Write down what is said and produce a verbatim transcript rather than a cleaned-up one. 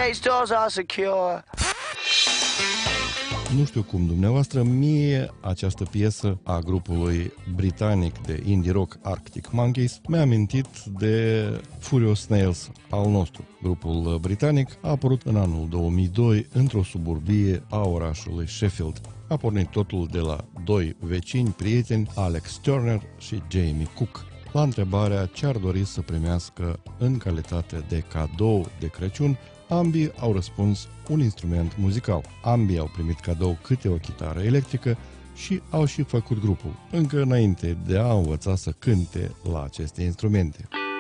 States doors are secure. Nu știu cum dumneavoastră, mie această piesă a grupului britanic de indie rock Arctic Monkeys mi-a amintit de Furious Snails al nostru. Grupul britanic a apărut în anul două mii doi într-o suburbie a orașului Sheffield. A pornit totul de la doi vecini prieteni, Alex Turner și Jamie Cook. La întrebarea ce ar dori să primească în calitate de cadou de Crăciun, ambii au răspuns un instrument muzical. Ambii au primit cadou câte o chitară electrică și au și făcut grupul, încă înainte de a învăța să cânte la aceste instrumente.